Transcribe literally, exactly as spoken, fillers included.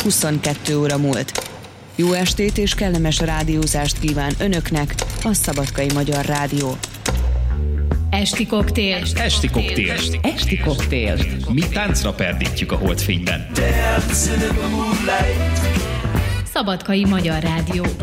huszonkettő óra múlt. Jó estét és kellemes rádiózást kíván önöknek a Szabadkai Magyar Rádió. Esti koktél. Esti koktél. Esti koktél. Mi táncra perdítjük a holdfényben. Szabadkai Magyar Rádió.